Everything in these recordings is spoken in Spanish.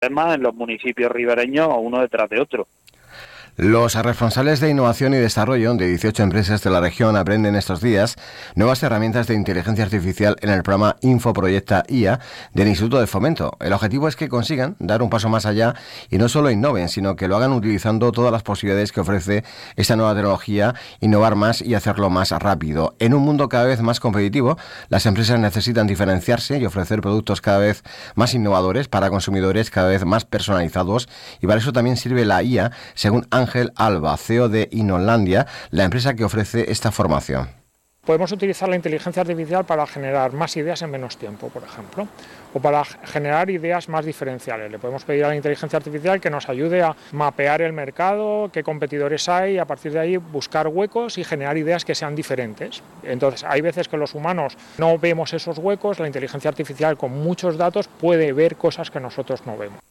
Además, en los municipios ribereños, uno detrás de otro. Los responsables de innovación y desarrollo de 18 empresas de la región aprenden estos días nuevas herramientas de inteligencia artificial en el programa Infoproyecta IA del Instituto de Fomento. El objetivo es que consigan dar un paso más allá y no solo innoven, sino que lo hagan utilizando todas las posibilidades que ofrece esta nueva tecnología, innovar más y hacerlo más rápido. En un mundo cada vez más competitivo, las empresas necesitan diferenciarse y ofrecer productos cada vez más innovadores para consumidores cada vez más personalizados, y para eso también sirve la IA, según Ángel Alba, CEO de Innolandia, la empresa que ofrece esta formación. Podemos utilizar la inteligencia artificial para generar más ideas en menos tiempo, por ejemplo, o para generar ideas más diferenciales. Le podemos pedir a la inteligencia artificial que nos ayude a mapear el mercado, qué competidores hay, y a partir de ahí buscar huecos y generar ideas que sean diferentes. Entonces, hay veces que los humanos no vemos esos huecos, la inteligencia artificial con muchos datos puede ver cosas que nosotros no vemos.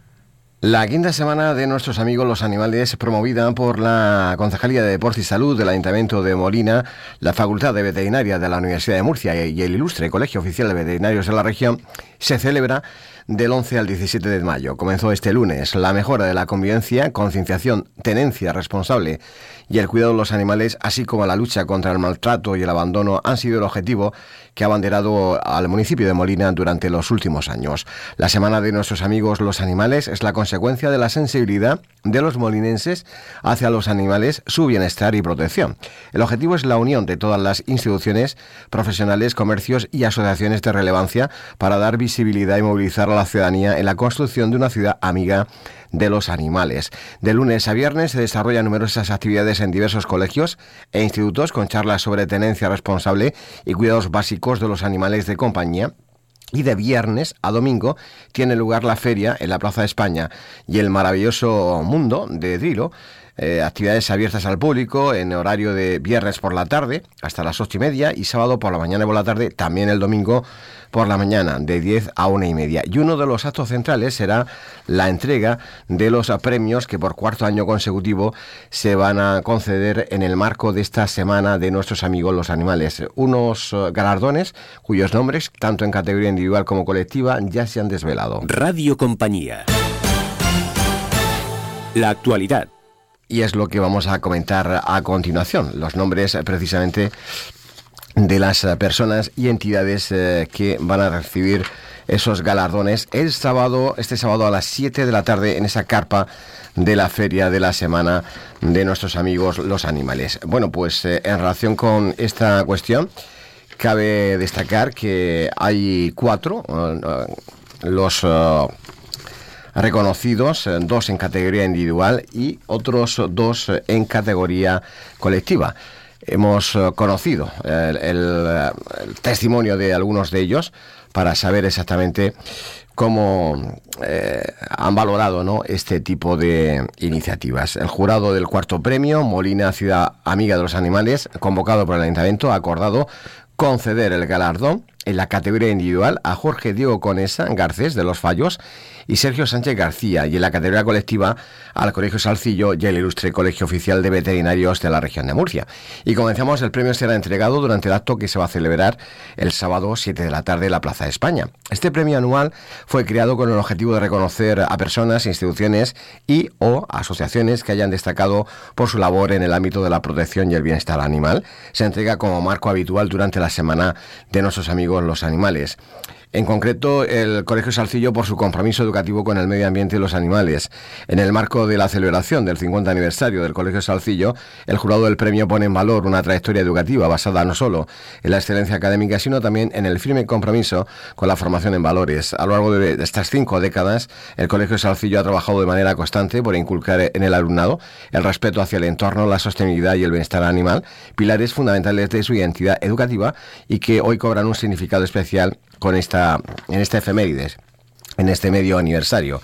La quinta semana de nuestros amigos los animales, promovida por la Concejalía de Deporte y Salud del Ayuntamiento de Molina, la Facultad de Veterinaria de la Universidad de Murcia y el ilustre Colegio Oficial de Veterinarios de la región, se celebra del 11 al 17 de mayo. Comenzó este lunes. La mejora de la convivencia, concienciación, tenencia responsable y el cuidado de los animales, así como la lucha contra el maltrato y el abandono, han sido el objetivo que ha abanderado al municipio de Molina durante los últimos años. La Semana de nuestros amigos los animales es la consecuencia de la sensibilidad de los molinenses hacia los animales, su bienestar y protección. El objetivo es la unión de todas las instituciones, profesionales, comercios y asociaciones de relevancia para dar visibilidad y movilizar a la ciudadanía en la construcción de una ciudad amiga de los animales. De lunes a viernes se desarrollan numerosas actividades en diversos colegios e institutos con charlas sobre tenencia responsable y cuidados básicos de los animales de compañía. Y de viernes a domingo tiene lugar la feria en la Plaza de España y el maravilloso mundo de Drilo. Actividades abiertas al público en horario de viernes por la tarde hasta las 8:30 y sábado por la mañana y por la tarde, también el domingo por la mañana de 10 a 1:30. Y uno de los actos centrales será la entrega de los premios que por cuarto año consecutivo se van a conceder en el marco de esta Semana de nuestros amigos los animales. Unos galardones cuyos nombres, tanto en categoría individual como colectiva, ya se han desvelado. Radio Compañía. La actualidad. Y es lo que vamos a comentar a continuación. Los nombres precisamente de las personas y entidades que van a recibir esos galardones este sábado a las 7 de la tarde en esa carpa de la Feria de la Semana de nuestros amigos los animales. Bueno, pues en relación con esta cuestión, cabe destacar que hay 4 los reconocidos, 2 en categoría individual y otros 2 en categoría colectiva. Hemos conocido el testimonio de algunos de ellos para saber exactamente cómo han valorado, ¿no?, este tipo de iniciativas. El jurado del cuarto premio, Molina Ciudad Amiga de los Animales, convocado por el Ayuntamiento, ha acordado conceder el galardón en la categoría individual a Jorge Diego Conesa Garcés de Los Fallos y Sergio Sánchez García, y en la categoría colectiva al Colegio Salcillo y el ilustre Colegio Oficial de Veterinarios de la región de Murcia. Y comenzamos, el premio será entregado durante el acto que se va a celebrar el sábado 7 de la tarde en la Plaza de España. Este premio anual fue creado con el objetivo de reconocer a personas, instituciones y o asociaciones que hayan destacado por su labor en el ámbito de la protección y el bienestar animal. Se entrega como marco habitual durante la Semana de nuestros amigos los animales. En concreto, el Colegio Salcillo por su compromiso educativo con el medio ambiente y los animales. En el marco de la celebración del 50 aniversario del Colegio Salcillo, el jurado del premio pone en valor una trayectoria educativa basada no solo en la excelencia académica, sino también en el firme compromiso con la formación en valores. A lo largo de estas 5 décadas, el Colegio Salcillo ha trabajado de manera constante por inculcar en el alumnado el respeto hacia el entorno, la sostenibilidad y el bienestar animal, pilares fundamentales de su identidad educativa y que hoy cobran un significado especial en esta efemérides, en este medio aniversario.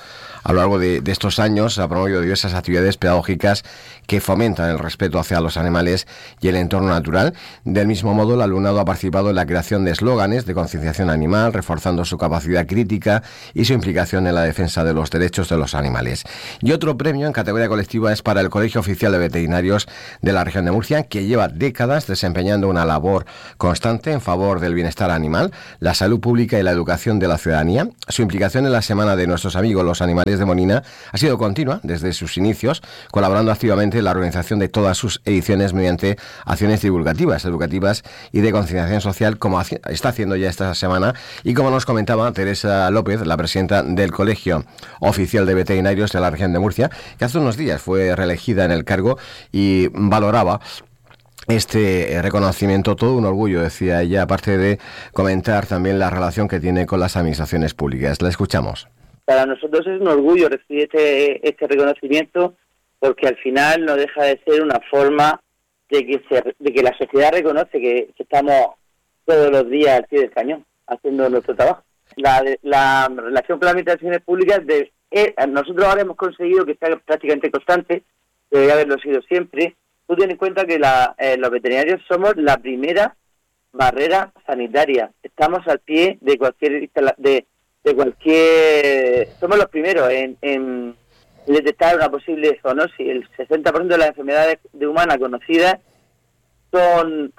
A lo largo de estos años ha promovido diversas actividades pedagógicas que fomentan el respeto hacia los animales y el entorno natural. Del mismo modo, el alumnado ha participado en la creación de eslóganes de concienciación animal, reforzando su capacidad crítica y su implicación en la defensa de los derechos de los animales. Y otro premio en categoría colectiva es para el Colegio Oficial de Veterinarios de la región de Murcia, que lleva décadas desempeñando una labor constante en favor del bienestar animal, la salud pública y la educación de la ciudadanía. Su implicación en la Semana de Nuestros Amigos los Animales de Molina ha sido continua desde sus inicios, colaborando activamente en la organización de todas sus ediciones mediante acciones divulgativas, educativas y de concienciación social, como está haciendo ya esta semana, y como nos comentaba Teresa López, la presidenta del Colegio Oficial de Veterinarios de la región de Murcia, que hace unos días fue reelegida en el cargo y valoraba este reconocimiento, todo un orgullo, decía ella, aparte de comentar también la relación que tiene con las administraciones públicas. La escuchamos. Para nosotros es un orgullo recibir este reconocimiento, porque al final no deja de ser una forma de que la sociedad reconoce que estamos todos los días al pie del cañón haciendo nuestro trabajo. La relación con las administraciones públicas, nosotros ahora hemos conseguido que sea prácticamente constante, debería haberlo sido siempre. Tú ten en cuenta que los veterinarios somos la primera barrera sanitaria. Estamos al pie de cualquier somos los primeros en detectar una posible zoonosis. El 60% de las enfermedades de humana conocidas son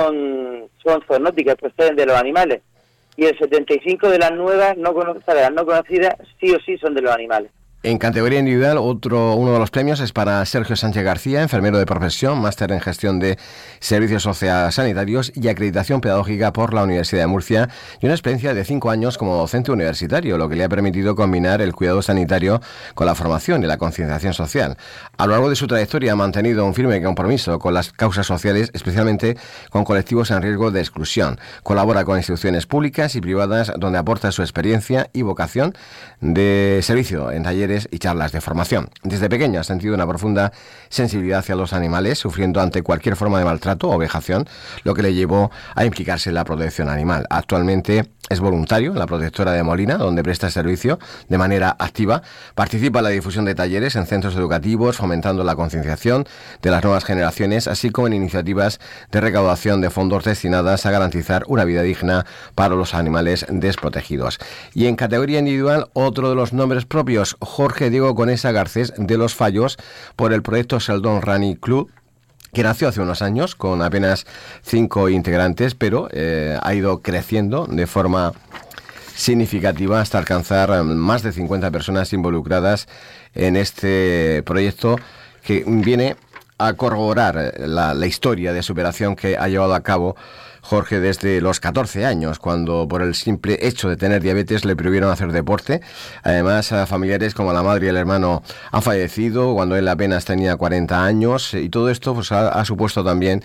zoonóticas, proceden de los animales, y el 75% de las nuevas no conocidas sí o sí son de los animales. En categoría individual, uno de los premios es para Sergio Sánchez García, enfermero de profesión, máster en gestión de servicios sociosanitarios y acreditación pedagógica por la Universidad de Murcia, y una experiencia de 5 años como docente universitario, lo que le ha permitido combinar el cuidado sanitario con la formación y la concienciación social. A lo largo de su trayectoria ha mantenido un firme compromiso con las causas sociales, especialmente con colectivos en riesgo de exclusión. Colabora con instituciones públicas y privadas donde aporta su experiencia y vocación de servicio en talleres y charlas de formación. Desde pequeño ha sentido una profunda sensibilidad hacia los animales, sufriendo ante cualquier forma de maltrato o vejación, lo que le llevó a implicarse en la protección animal. Actualmente es voluntario en la Protectora de Molina, donde presta servicio de manera activa. Participa en la difusión de talleres en centros educativos, fomentando la concienciación de las nuevas generaciones, así como en iniciativas de recaudación de fondos destinadas a garantizar una vida digna para los animales desprotegidos. Y en categoría individual, otro de los nombres propios, Jorge Diego Conesa Garcés de Los Fallos, por el proyecto Sheldon Running Club, que nació hace unos años con apenas 5 integrantes, pero ha ido creciendo de forma significativa hasta alcanzar más de 50 personas involucradas en este proyecto, que viene a corroborar la historia de superación que ha llevado a cabo Jorge desde los 14 años, cuando por el simple hecho de tener diabetes le prohibieron hacer deporte. Además, familiares como la madre y el hermano han fallecido cuando él apenas tenía 40 años, y todo esto pues ha supuesto también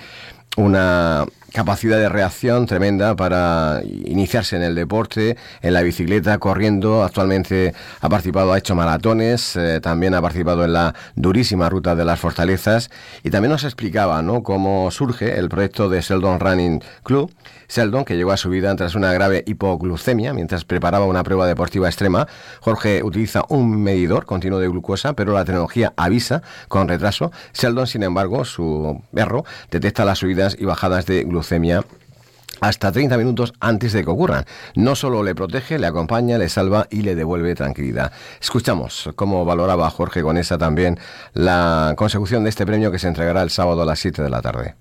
una capacidad de reacción tremenda para iniciarse en el deporte, en la bicicleta, corriendo. Actualmente ha hecho maratones, también ha participado en la durísima ruta de las Fortalezas, y también nos explicaba, ¿no?, cómo surge el proyecto de Sheldon Running Club. Sheldon, que llegó a su vida tras una grave hipoglucemia mientras preparaba una prueba deportiva extrema. Jorge utiliza un medidor continuo de glucosa, pero la tecnología avisa con retraso. Sheldon, sin embargo, su perro, detecta las subidas y bajadas de glucemia hasta 30 minutos antes de que ocurran. No solo le protege, le acompaña, le salva y le devuelve tranquilidad. Escuchamos cómo valoraba Jorge Conesa también la consecución de este premio, que se entregará el sábado a las 7 de la tarde.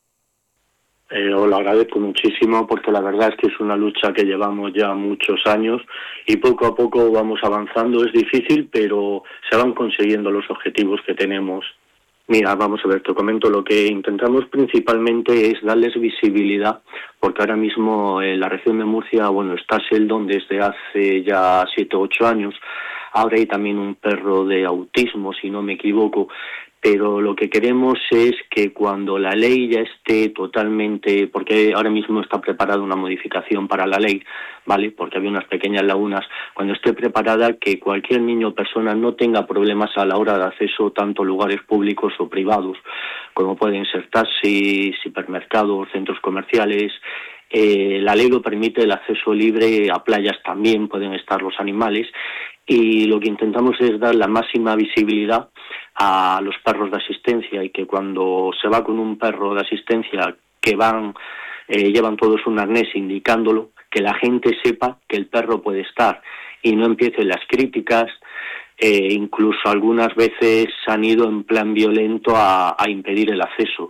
Os lo agradezco muchísimo, porque la verdad es que es una lucha que llevamos ya muchos años y poco a poco vamos avanzando. Es difícil, pero se van consiguiendo los objetivos que tenemos. Mira, vamos a ver, te comento, lo que intentamos principalmente es darles visibilidad, porque ahora mismo en la región de Murcia, está Sheldon desde hace ya 7 o 8 años. Ahora hay también un perro de autismo, si no me equivoco. Pero lo que queremos es que cuando la ley ya esté totalmente, porque ahora mismo está preparada una modificación para la ley, ¿vale?, porque había unas pequeñas lagunas, cuando esté preparada, que cualquier niño o persona no tenga problemas a la hora de acceso tanto a lugares públicos o privados, como pueden ser taxis, hipermercados, centros comerciales. La ley lo permite, el acceso libre a playas también pueden estar los animales, y lo que intentamos es dar la máxima visibilidad a los perros de asistencia, y que cuando se va con un perro de asistencia que llevan todos un arnés indicándolo, que la gente sepa que el perro puede estar y no empiecen las críticas. Incluso algunas veces han ido en plan violento a impedir el acceso.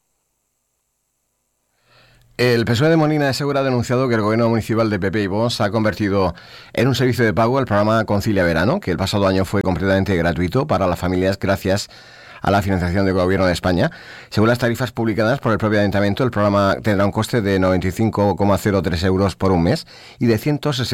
El PSOE de Molina de Segura ha denunciado que el gobierno municipal de PP y Vox ha convertido en un servicio de pago el programa Concilia Verano, que el pasado año fue completamente gratuito para las familias gracias a la financiación del Gobierno de España. Según las tarifas publicadas por el propio Ayuntamiento, el programa tendrá un coste de 95,03 euros por un mes y de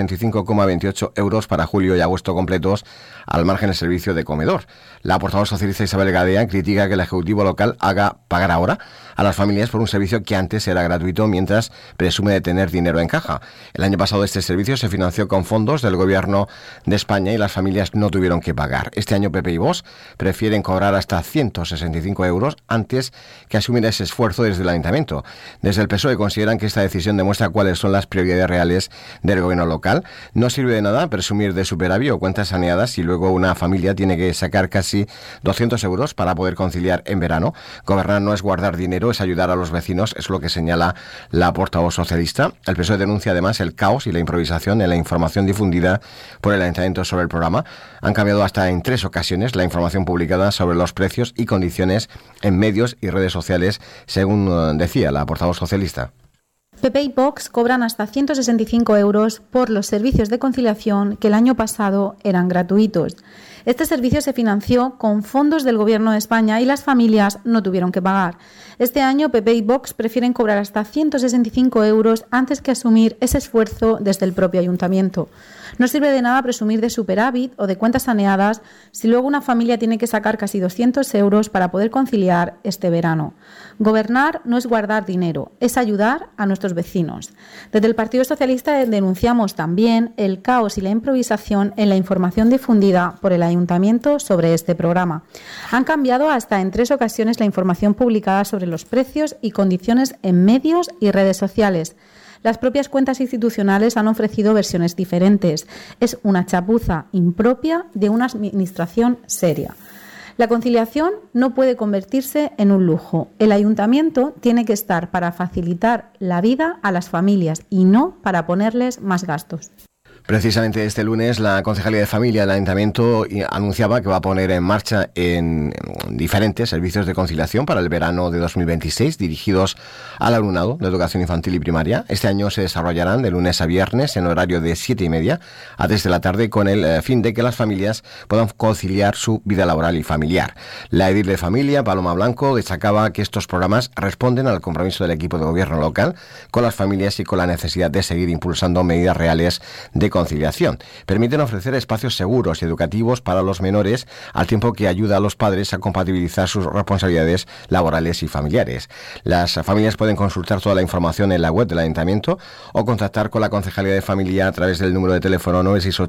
165,28 euros para julio y agosto completos, al margen del servicio de comedor. La portavoz socialista Isabel Gadea critica que el Ejecutivo local haga pagar ahora a las familias por un servicio que antes era gratuito, mientras presume de tener dinero en caja. El año pasado este servicio se financió con fondos del Gobierno de España y las familias no tuvieron que pagar. Este año PP y Vox prefieren cobrar hasta 165 euros antes que asumir ese esfuerzo desde el Ayuntamiento. Desde el PSOE consideran que esta decisión demuestra cuáles son las prioridades reales del gobierno local. No sirve de nada presumir de superávit o cuentas saneadas si luego una familia tiene que sacar casi 200 euros para poder conciliar en verano. Gobernar no es guardar dinero, es ayudar a los vecinos, es lo que señala la portavoz socialista. El PSOE denuncia además el caos y la improvisación en la información difundida por el Ayuntamiento sobre el programa. Han cambiado hasta en 3 ocasiones la información publicada sobre los precios y condiciones en medios y redes sociales, según decía la portavoz socialista. PP y Vox cobran hasta 165 euros por los servicios de conciliación que el año pasado eran gratuitos. Este servicio se financió con fondos del Gobierno de España y las familias no tuvieron que pagar. Este año PP y Vox prefieren cobrar hasta 165 euros antes que asumir ese esfuerzo desde el propio Ayuntamiento. No sirve de nada presumir de superávit o de cuentas saneadas si luego una familia tiene que sacar casi 200 euros para poder conciliar este verano. Gobernar no es guardar dinero, es ayudar a nuestros vecinos. Desde el Partido Socialista denunciamos también el caos y la improvisación en la información difundida por el Ayuntamiento sobre este programa. Han cambiado hasta en 3 ocasiones la información publicada sobre los precios y condiciones en medios y redes sociales. Las propias cuentas institucionales han ofrecido versiones diferentes. Es una chapuza impropia de una administración seria. La conciliación no puede convertirse en un lujo. El Ayuntamiento tiene que estar para facilitar la vida a las familias y no para ponerles más gastos. Precisamente este lunes la Concejalía de Familia del Ayuntamiento anunciaba que va a poner en marcha en diferentes servicios de conciliación para el verano de 2026 dirigidos al alumnado de educación infantil y primaria. Este año se desarrollarán de lunes a viernes en horario de 7:30 a 3 de la tarde con el fin de que las familias puedan conciliar su vida laboral y familiar. La edil de Familia, Paloma Blanco, destacaba que estos programas responden al compromiso del equipo de gobierno local con las familias y con la necesidad de seguir impulsando medidas reales de conciliación. Permiten ofrecer espacios seguros y educativos para los menores, al tiempo que ayuda a los padres a compatibilizar sus responsabilidades laborales y familiares. Las familias pueden consultar toda la información en la web del Ayuntamiento o contactar con la Concejalía de Familia a través del número de teléfono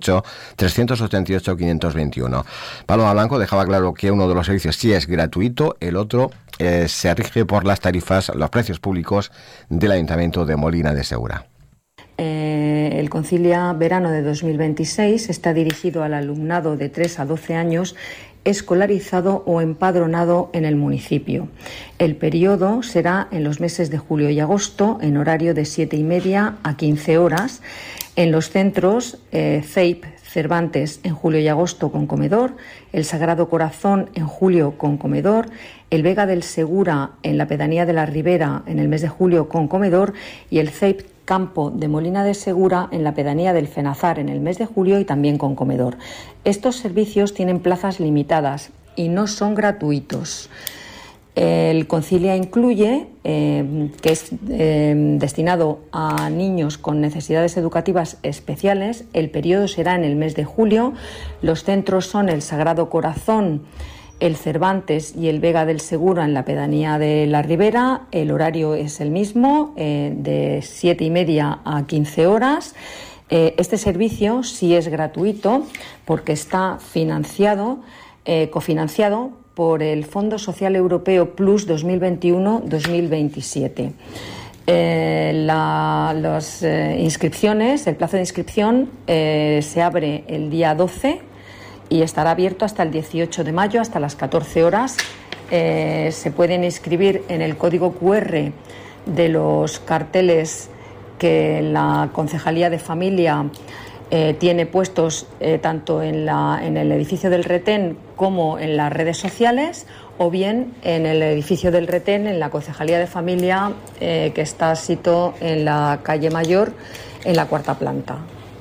968-388-521. Paloma Blanco dejaba claro que uno de los servicios sí es gratuito, el otro se rige por las tarifas, los precios públicos del Ayuntamiento de Molina de Segura. El Concilia Verano de 2026 está dirigido al alumnado de 3 a 12 años escolarizado o empadronado en el municipio. El periodo será en los meses de julio y agosto en horario de 7:30 a 15 horas en los centros CEIP Cervantes en julio y agosto con comedor, el Sagrado Corazón en julio con comedor, el Vega del Segura en la pedanía de la Ribera en el mes de julio con comedor y el CEIP Campo de Molina de Segura en la pedanía del Fenazar en el mes de julio y también con comedor. Estos servicios tienen plazas limitadas y no son gratuitos. El Concilia incluye, que es destinado a niños con necesidades educativas especiales. El periodo será en el mes de julio. Los centros son el Sagrado Corazón, el Cervantes y el Vega del Segura en la pedanía de la Ribera. El horario es el mismo, de 7:30 a 15 horas. Este servicio sí es gratuito porque está cofinanciado por el Fondo Social Europeo Plus 2021-2027. Las inscripciones, el plazo de inscripción se abre el día 12 y estará abierto hasta el 18 de mayo, hasta las 14 horas. Se pueden inscribir en el código QR de los carteles que la Concejalía de Familia tiene puestos tanto en el edificio del Retén como en las redes sociales, o bien en el edificio del Retén, en la Concejalía de Familia, que está situado en la calle Mayor, en la 4ª planta.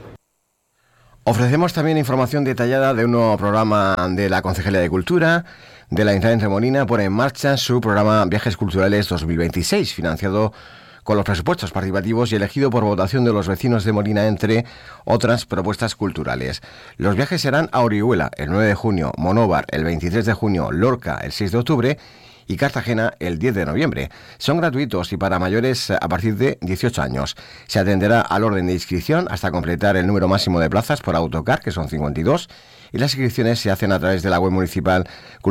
Ofrecemos también información detallada de un nuevo programa de la Concejalía de Cultura del Ayuntamiento de Molina. Pone en marcha su programa Viajes Culturales 2026, financiado con los presupuestos participativos y elegido por votación de los vecinos de Molina, entre otras propuestas culturales. Los viajes serán a Orihuela el 9 de junio, Monóvar el 23 de junio, Lorca el 6 de octubre y Cartagena el 10 de noviembre. Son gratuitos y para mayores a partir de 18 años. Se atenderá al orden de inscripción hasta completar el número máximo de plazas por autocar, que son 52, y las inscripciones se hacen a través de la web municipal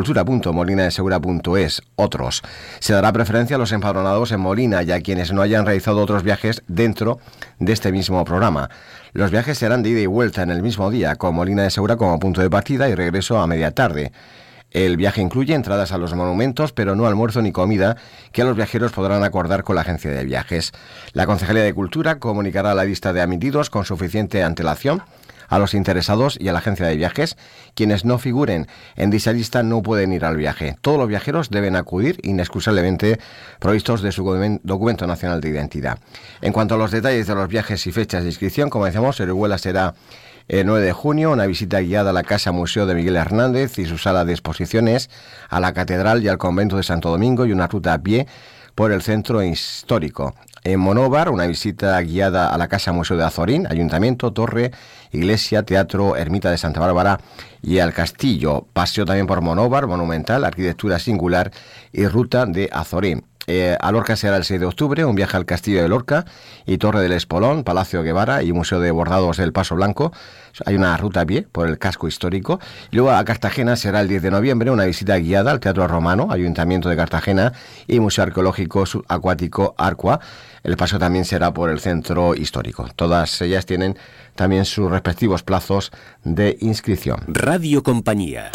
cultura.molinadesegura.es. Otros. Se dará preferencia a los empadronados en Molina y a quienes no hayan realizado otros viajes dentro de este mismo programa. Los viajes serán de ida y vuelta en el mismo día, con Molina de Segura como punto de partida y regreso a media tarde. El viaje incluye entradas a los monumentos, pero no almuerzo ni comida, que los viajeros podrán acordar con la agencia de viajes. La Concejalía de Cultura comunicará la lista de admitidos con suficiente antelación a los interesados y a la agencia de viajes. Quienes no figuren en dicha lista no pueden ir al viaje. Todos los viajeros deben acudir inexcusablemente provistos de su documento nacional de identidad. En cuanto a los detalles de los viajes y fechas de inscripción, como decíamos, Orihuela será el 9 de junio, una visita guiada a la Casa Museo de Miguel Hernández y su sala de exposiciones, a la Catedral y al Convento de Santo Domingo, y una ruta a pie por el centro histórico. En Monóvar, una visita guiada a la Casa Museo de Azorín, Ayuntamiento, Torre, Iglesia, Teatro, Ermita de Santa Bárbara y al Castillo. Paseo también por Monóvar, monumental, arquitectura singular y ruta de Azorín. A Lorca será el 6 de octubre, un viaje al Castillo de Lorca y Torre del Espolón, Palacio Guevara y Museo de Bordados del Paso Blanco. Hay una ruta a pie por el casco histórico. Y luego a Cartagena será el 10 de noviembre, una visita guiada al Teatro Romano, Ayuntamiento de Cartagena y Museo Arqueológico Acuático Arcua. El paso también será por el centro histórico. Todas ellas tienen también sus respectivos plazos de inscripción. Radio Compañía.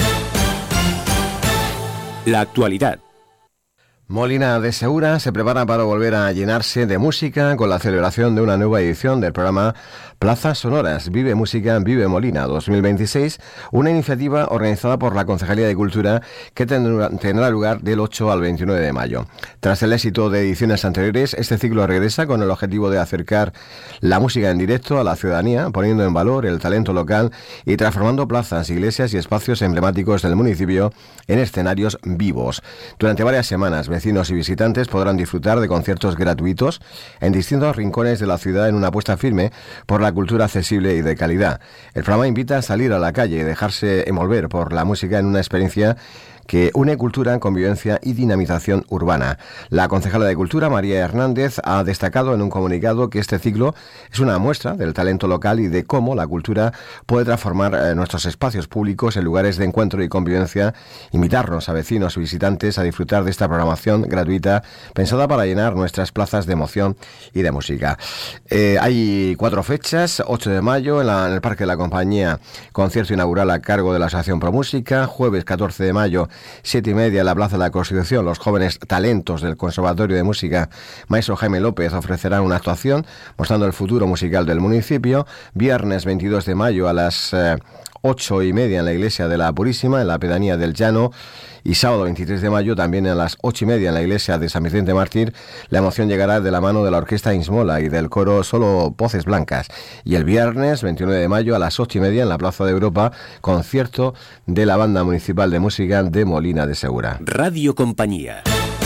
La actualidad. Molina de Segura se prepara para volver a llenarse de música con la celebración de una nueva edición del programa Plazas Sonoras, Vive Música, Vive Molina 2026, una iniciativa organizada por la Concejalía de Cultura que tendrá lugar del 8 al 29 de mayo. Tras el éxito de ediciones anteriores, este ciclo regresa con el objetivo de acercar la música en directo a la ciudadanía, poniendo en valor el talento local y transformando plazas, iglesias y espacios emblemáticos del municipio en escenarios vivos. Durante varias semanas, vecinos y visitantes podrán disfrutar de conciertos gratuitos en distintos rincones de la ciudad en una apuesta firme por la cultura accesible y de calidad. El programa invita a salir a la calle y dejarse envolver por la música en una experiencia que une cultura, convivencia y dinamización urbana. La concejala de Cultura, María Hernández, ha destacado en un comunicado que este ciclo es una muestra del talento local y de cómo la cultura puede transformar nuestros espacios públicos en lugares de encuentro y convivencia, invitarnos a vecinos y visitantes a disfrutar de esta programación gratuita pensada para llenar nuestras plazas de emoción y de música. Hay 4 fechas: 8 de mayo en el Parque de la Compañía, concierto inaugural a cargo de la Asociación ProMúsica; jueves 14 de mayo, 7:30 en la Plaza de la Constitución, los jóvenes talentos del Conservatorio de Música Maestro Jaime López ofrecerán una actuación mostrando el futuro musical del municipio. Viernes 22 de mayo a las 8:30 en la Iglesia de la Purísima, en la Pedanía del Llano. Y sábado 23 de mayo también a las 8:30 en la Iglesia de San Vicente Mártir. La emoción llegará de la mano de la Orquesta Insmola y del coro Solo Voces Blancas. Y el viernes 29 de mayo a las 8:30 en la Plaza de Europa, concierto de la Banda Municipal de Música de Molina de Segura. Radio Compañía.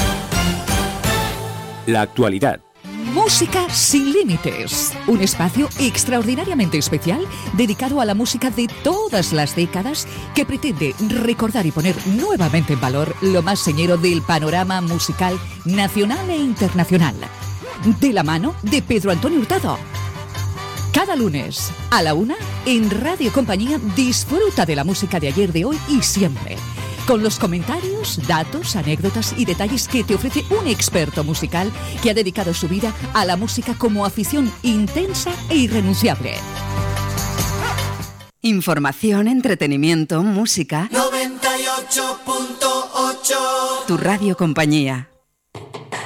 La actualidad. Música sin límites, un espacio extraordinariamente especial dedicado a la música de todas las décadas que pretende recordar y poner nuevamente en valor lo más señero del panorama musical nacional e internacional, de la mano de Pedro Antonio Hurtado. Cada lunes a la 1 en Radio Compañía disfruta de la música de ayer, de hoy y siempre. con los comentarios, datos, anécdotas y detalles que te ofrece un experto musical que ha dedicado su vida a la música como afición intensa e irrenunciable. Información, entretenimiento, música. 98.8 Tu radio compañía.